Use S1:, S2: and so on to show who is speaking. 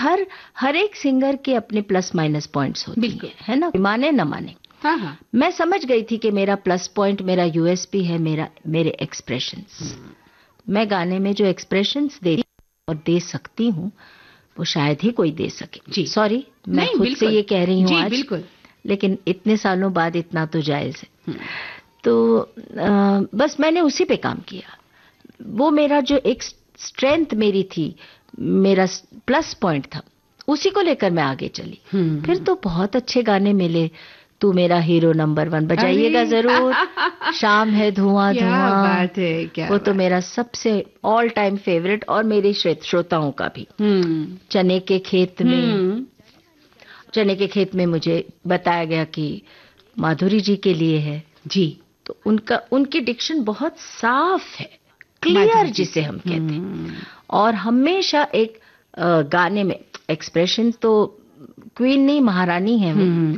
S1: हर एक सिंगर के अपने प्लस माइनस पॉइंट्स होते हैं, है ना, माने न माने।
S2: हाँ हाँ।
S1: मैं समझ गई थी कि मेरा प्लस पॉइंट, मेरा यूएसपी है मेरे एक्सप्रेशंस। मैं गाने में जो एक्सप्रेशंस देती और दे सकती हूँ वो शायद ही कोई दे सके। सॉरी, मैं खुद से ये कह रही हूँ आज, बिल्कुल, लेकिन इतने सालों बाद इतना तो जायज है। तो बस मैंने उसी पे काम किया। वो मेरा जो एक स्ट्रेंथ मेरी थी, मेरा प्लस पॉइंट था, उसी को लेकर मैं आगे चली। फिर तो बहुत अच्छे गाने मिले। तू मेरा हीरो नंबर 1 बजाइएगा जरूर, शाम है धुआं धुआं, बात है, क्या वो तो मेरा सबसे ऑल टाइम फेवरेट, और मेरे श्रोताओं का भी। चने के खेत में, चने के खेत में मुझे बताया गया कि माधुरी जी के लिए है जी। तो उनकी डिक्शन बहुत साफ है, क्लियर जिसे हम कहते हैं, और हमेशा एक गाने में एक्सप्रेशन तो क्वीन नहीं, महारानी है वो।